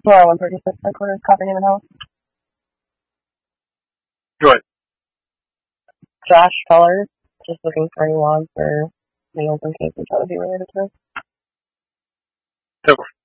Yeah, 136 headquarters, copy name and house. Good. Josh Colors, just looking for any logs or meals in case each other be related to. Over.